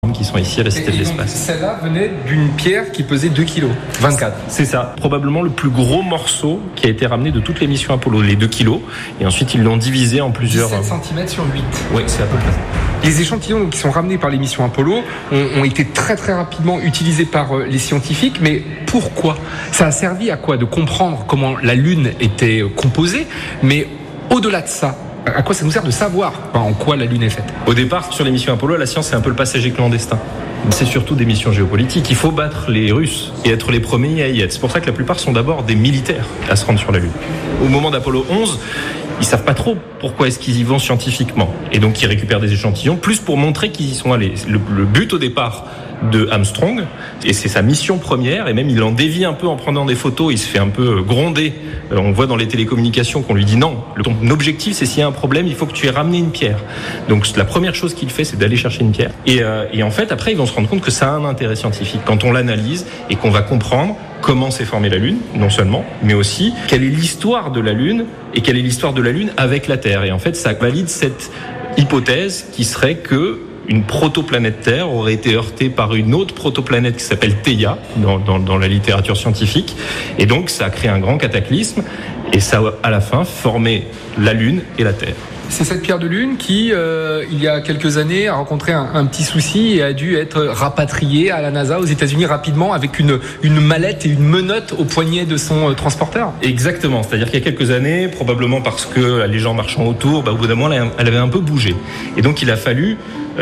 qui sont ici à la Cité de l'Espace. Celle-là venait d'une pierre qui pesait 2 kg, 24. C'est ça, probablement le plus gros morceau qui a été ramené de toutes les missions Apollo, les 2 kilos. Et ensuite, ils l'ont divisé en plusieurs... 17 cm sur 8. Oui, c'est à peu près ça. Les échantillons qui sont ramenés par les missions Apollo ont été très très rapidement utilisés par les scientifiques, mais pourquoi ? Ça a servi à quoi ? De comprendre comment la Lune était composée, mais au-delà de ça, à quoi ça nous sert de savoir en quoi la Lune est faite ? Au départ, sur les missions Apollo, la science c'est un peu le passager clandestin. C'est surtout des missions géopolitiques. Il faut battre les Russes et être les premiers à y être. C'est pour ça que la plupart sont d'abord des militaires à se rendre sur la Lune. Au moment d'Apollo 11, ils savent pas trop pourquoi est-ce qu'ils y vont scientifiquement. Et donc ils récupèrent des échantillons, plus pour montrer qu'ils y sont allés. Le but au départ de Armstrong, et c'est sa mission première, et même il en dévie un peu en prenant des photos, il se fait un peu gronder. On voit dans les télécommunications qu'on lui dit non, ton objectif c'est s'il y a un problème, il faut que tu aies ramené une pierre. Donc la première chose qu'il fait, c'est d'aller chercher une pierre. Et en fait, après, ils vont se rendre compte que ça a un intérêt scientifique. Quand on l'analyse et qu'on va comprendre comment s'est formée la Lune, non seulement, mais aussi quelle est l'histoire de la Lune et quelle est l'histoire de la Lune avec la Terre. Et en fait, ça valide cette hypothèse qui serait que une protoplanète Terre aurait été heurtée par une autre protoplanète qui s'appelle Theia dans la littérature scientifique. Et donc, ça a créé un grand cataclysme et ça a, à la fin, formé la Lune et la Terre. C'est cette pierre de lune qui, il y a quelques années, a rencontré un petit souci et a dû être rapatriée à la NASA aux États-Unis rapidement avec une mallette et une menotte au poignet de son transporteur. Exactement. C'est-à-dire qu'il y a quelques années, probablement parce que les gens marchant autour, au bout d'un moment, elle avait un peu bougé. Et donc, il a fallu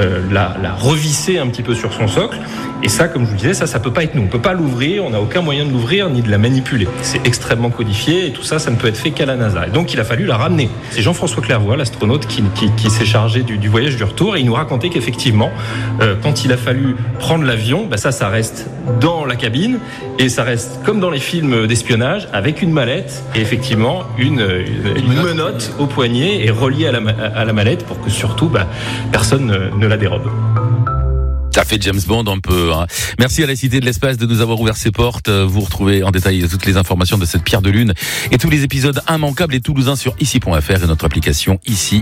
la revisser un petit peu sur son socle. Et ça, comme je vous disais, ça peut pas être nous. On peut pas l'ouvrir, on n'a aucun moyen de l'ouvrir ni de la manipuler. C'est extrêmement codifié et tout ça, ça ne peut être fait qu'à la NASA. Et donc, il a fallu la ramener. C'est Jean-François Clairvoy, l'astronaute, qui s'est chargé du voyage du retour, et il nous racontait qu'effectivement, quand il a fallu prendre l'avion, ça reste dans la cabine et ça reste comme dans les films d'espionnage avec une mallette et effectivement une menotte au poignet et reliée à la mallette pour que surtout personne ne la dérobe. Ça fait James Bond un peu. Hein. Merci à la Cité de l'Espace de nous avoir ouvert ses portes. Vous retrouvez en détail toutes les informations de cette pierre de lune et tous les épisodes immanquables et toulousains sur ici.fr et notre application ICI.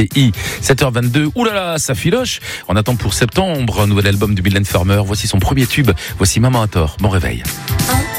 7h22. Oulala, ça filoche. On attend pour septembre un nouvel album de Mylène Farmer. Voici son premier tube. Voici Maman a tort. Bon réveil.